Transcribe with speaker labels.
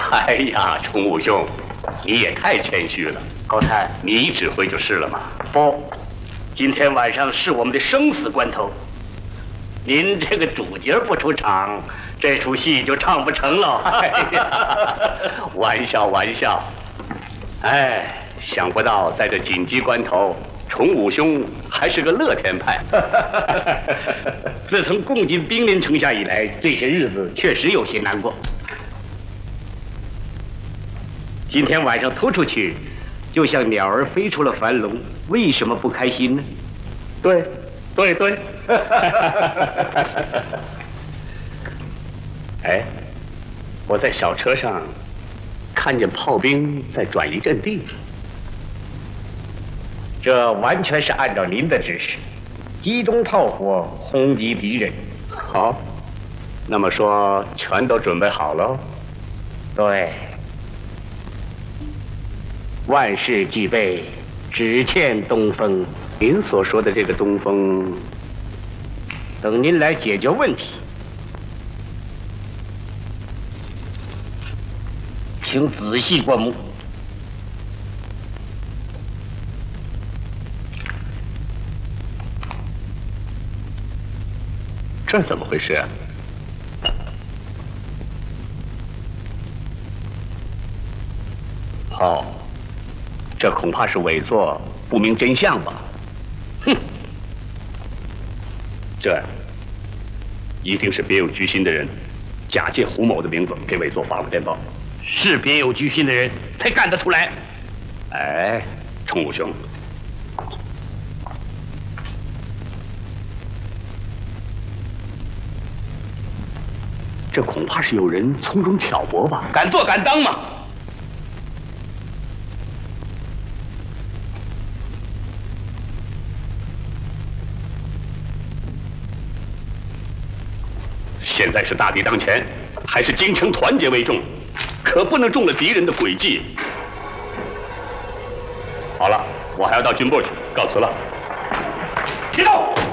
Speaker 1: 哎呀，崇武兄，你也太谦虚了。
Speaker 2: 高参，
Speaker 1: 你指挥就是了嘛。
Speaker 2: 不，今天晚上是我们的生死关头，您这个主角不出场，这出戏就唱不成了。
Speaker 1: 哎呀，玩笑玩笑。哎，想不到在这紧急关头，崇武兄还是个乐天派。
Speaker 2: 自从共进兵临城下以来，这些日子确实有些难过。今天晚上突出去，就像鸟儿飞出了樊笼，为什么不开心呢？
Speaker 1: 对，对对。哎，我在小车上看见炮兵在转移阵地。
Speaker 2: 这完全是按照您的指示，集中炮火轰击敌人。
Speaker 1: 好，那么说全都准备好了？
Speaker 2: 对，万事俱备，只欠东风。
Speaker 1: 您所说的这个东风，
Speaker 2: 等您来解决问题，请仔细观目。
Speaker 1: 这怎么回事啊？哦，这恐怕是伪作，不明真相吧？哼，这一定是别有居心的人，假借胡某的名字给伪作发了电报。
Speaker 2: 是别有居心的人才干得出来。
Speaker 1: 哎，崇武兄，这恐怕是有人从中挑拨吧？
Speaker 2: 敢做敢当嘛！
Speaker 1: 现在是大敌当前，还是精诚团结为重，可不能中了敌人的诡计。好了，我还要到军部去，告辞了。
Speaker 2: 启动。